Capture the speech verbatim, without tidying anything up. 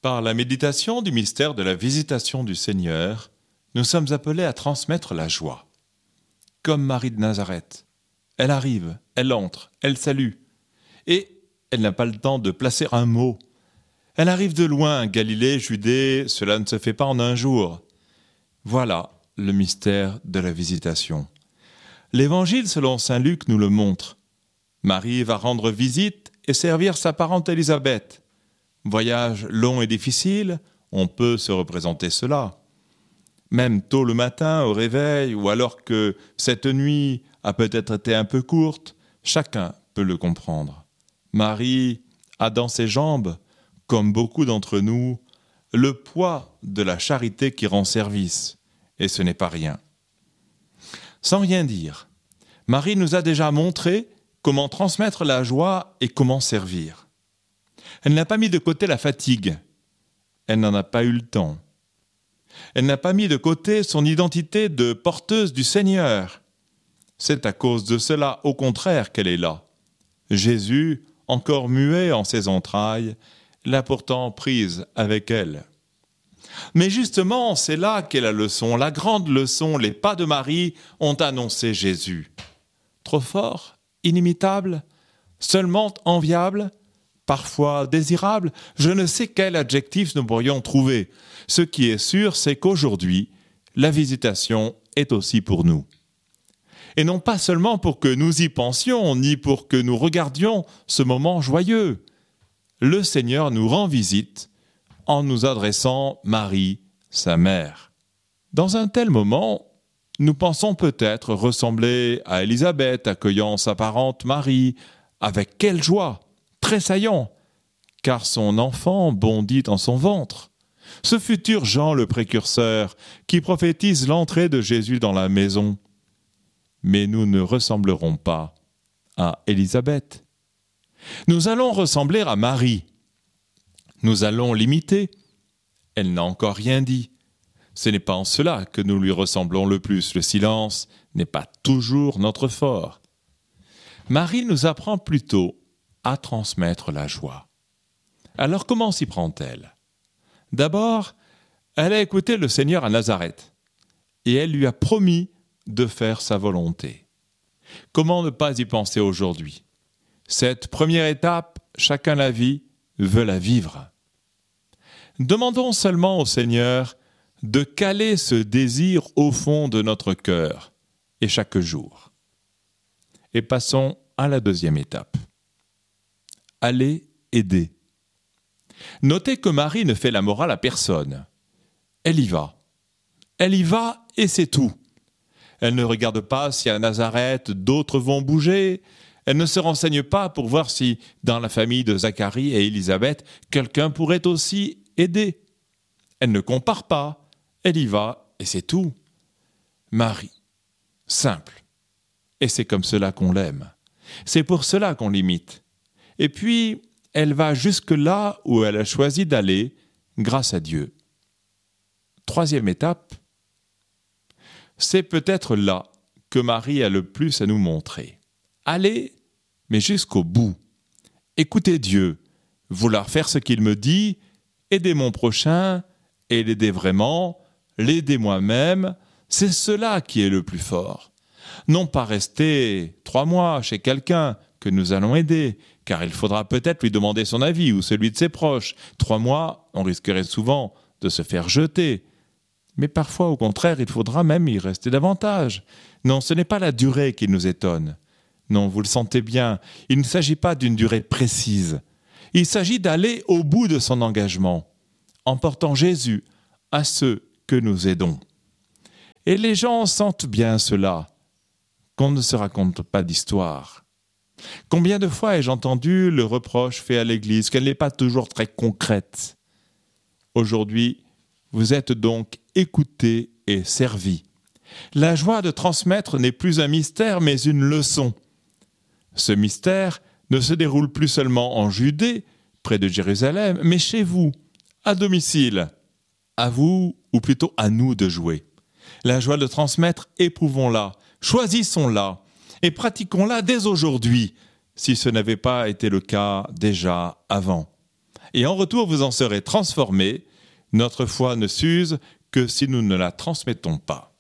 Par la méditation du mystère de la visitation du Seigneur, nous sommes appelés à transmettre la joie. Comme Marie de Nazareth, elle arrive, elle entre, elle salue, et elle n'a pas le temps de placer un mot. Elle arrive de loin, Galilée, Judée, cela ne se fait pas en un jour. Voilà le mystère de la visitation. L'Évangile selon saint Luc nous le montre. Marie va rendre visite et servir sa parente Élisabeth. Voyage long et difficile, on peut se représenter cela. Même tôt le matin, au réveil, ou alors que cette nuit a peut-être été un peu courte, chacun peut le comprendre. Marie a dans ses jambes, comme beaucoup d'entre nous, le poids de la charité qui rend service, et ce n'est pas rien. Sans rien dire, Marie nous a déjà montré comment transmettre la joie et comment servir. Elle n'a pas mis de côté la fatigue. Elle n'en a pas eu le temps. Elle n'a pas mis de côté son identité de porteuse du Seigneur. C'est à cause de cela, au contraire, qu'elle est là. Jésus, encore muet en ses entrailles, l'a pourtant prise avec elle. Mais justement, c'est là qu'est la leçon, la grande leçon. Les pas de Marie ont annoncé Jésus. Trop fort, inimitable, seulement enviable, parfois désirable, je ne sais quel adjectif nous pourrions trouver. Ce qui est sûr, c'est qu'aujourd'hui, la visitation est aussi pour nous. Et non pas seulement pour que nous y pensions, ni pour que nous regardions ce moment joyeux. Le Seigneur nous rend visite en nous adressant Marie, sa mère. Dans un tel moment, nous pensons peut-être ressembler à Élisabeth accueillant sa parente Marie. Avec quelle joie! Tressaillant, car son enfant bondit dans son ventre. Ce futur Jean le précurseur, qui prophétise l'entrée de Jésus dans la maison. Mais nous ne ressemblerons pas à Élisabeth. Nous allons ressembler à Marie. Nous allons l'imiter. Elle n'a encore rien dit. Ce n'est pas en cela que nous lui ressemblons le plus. Le silence n'est pas toujours notre fort. Marie nous apprend plutôt à transmettre la joie. Alors comment s'y prend-elle? D'abord, elle a écouté le Seigneur à Nazareth et elle lui a promis de faire sa volonté. Comment ne pas y penser aujourd'hui? Cette première étape, chacun la vit, veut la vivre. Demandons seulement au Seigneur de caler ce désir au fond de notre cœur et chaque jour. Et passons à la deuxième étape. Aller aider. Notez que Marie ne fait la morale à personne. Elle y va. Elle y va et c'est tout. Elle ne regarde pas si à Nazareth d'autres vont bouger. Elle ne se renseigne pas pour voir si dans la famille de Zacharie et Élisabeth, quelqu'un pourrait aussi aider. Elle ne compare pas. Elle y va et c'est tout. Marie, simple. Et c'est comme cela qu'on l'aime. C'est pour cela qu'on l'imite. Et puis, elle va jusque là où elle a choisi d'aller, grâce à Dieu. Troisième étape, c'est peut-être là que Marie a le plus à nous montrer. Aller, mais jusqu'au bout. Écouter Dieu, vouloir faire ce qu'il me dit, aider mon prochain, et l'aider vraiment, l'aider moi-même, c'est cela qui est le plus fort. Non pas rester trois mois chez quelqu'un que nous allons aider, car il faudra peut-être lui demander son avis ou celui de ses proches. Trois mois, on risquerait souvent de se faire jeter. Mais parfois, au contraire, il faudra même y rester davantage. Non, ce n'est pas la durée qui nous étonne. Non, vous le sentez bien, il ne s'agit pas d'une durée précise. Il s'agit d'aller au bout de son engagement, en portant Jésus à ceux que nous aidons. Et les gens sentent bien cela, qu'on ne se raconte pas d'histoire. Combien de fois ai-je entendu le reproche fait à l'Église qu'elle n'est pas toujours très concrète? Aujourd'hui, vous êtes donc écoutés et servis. La joie de transmettre n'est plus un mystère, mais une leçon. Ce mystère ne se déroule plus seulement en Judée, près de Jérusalem, mais chez vous, à domicile. À vous, ou plutôt à nous de jouer. La joie de transmettre, éprouvons-la, choisissons-la, et pratiquons-la dès aujourd'hui, si ce n'avait pas été le cas déjà avant. et en retour vous en serez transformés. Notre foi ne s'use que si nous ne la transmettons pas.